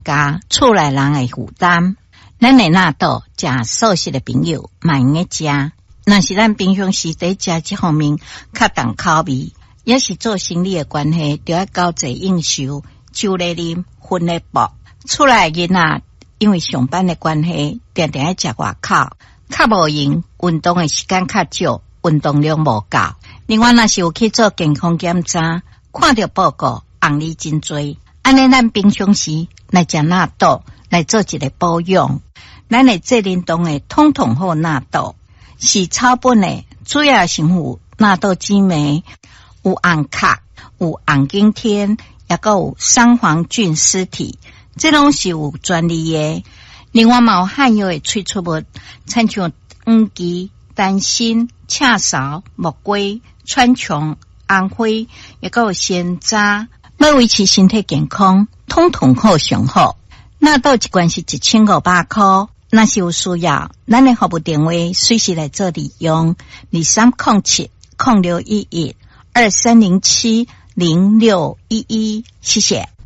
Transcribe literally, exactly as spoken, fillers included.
加厝内人的负担。咱的纳豆食素食的朋友嘛用个食，若是咱平常时在食这方面较重口味，也是做生理的关系，就要交际应酬，酒来啉，薰来搏。厝内囡仔因为上班的关系，定定要食外口，较无用，运动的时间较少，运动量无够。另外，若是有去做健康检查，看到报告，红利真多。安尼，咱平常时来食纳豆，来做一个保养。咱的这联动的统统好纳豆，是草本的，主要成分纳豆激酶，有红壳，有红景天，也个有三黄菌丝体，这拢是有专利的。另外，嘛有含有的萃取物，参像黄芪、丹心、赤芍、木瓜、川穹、红花，也个有鲜渣，要维持身体健康，统统好上好。纳豆一罐是一千五百块。若是有需要，咱的服务电话随时来做利用，二三零七零六一一二三零七零六一一，谢谢。